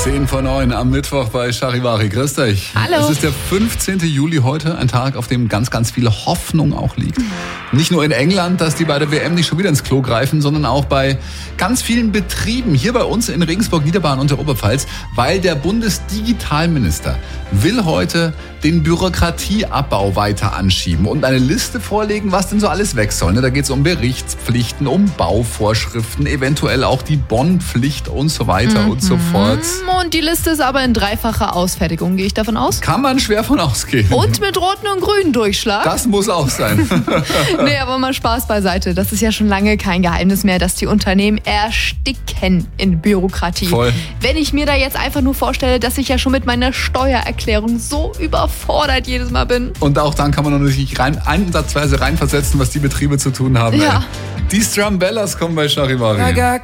10:09 am Mittwoch bei Charivari. Grüß dich. Hallo. Es ist der 15. Juli heute, ein Tag, auf dem ganz, ganz viel Hoffnung auch liegt. Nicht nur in England, dass die bei der WM nicht schon wieder ins Klo greifen, sondern auch bei ganz vielen Betrieben hier bei uns in Regensburg, Niederbayern und der Oberpfalz, weil der Bundesdigitalminister will heute den Bürokratieabbau weiter anschieben und eine Liste vorlegen, was denn so alles weg soll. Da geht es um Berichtspflichten, um Bauvorschriften, eventuell auch die Bonnpflicht und so weiter und so fort. Und die Liste ist aber in dreifacher Ausfertigung, gehe ich davon aus. Kann man schwer von ausgehen. Und mit roten und grünen Durchschlag. Das muss auch sein. Nee, aber mal Spaß beiseite. Das ist ja schon lange kein Geheimnis mehr, dass die Unternehmen ersticken in Bürokratie. Voll. Wenn ich mir da jetzt einfach nur vorstelle, dass ich ja schon mit meiner Steuererklärung so überfordert jedes Mal bin. Und auch dann kann man noch nicht ansatzweise reinversetzen, was die Betriebe zu tun haben. Ja. Die Strumbellas kommen bei Charivari.